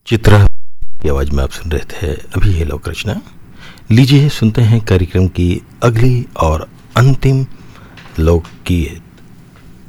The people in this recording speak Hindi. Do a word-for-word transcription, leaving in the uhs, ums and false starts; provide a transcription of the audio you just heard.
चित्रा की आवाज में आप सुन रहे थे अभी ये लोक रचना। लीजिए सुनते हैं कार्यक्रम की अगली और अंतिम लोक गीत।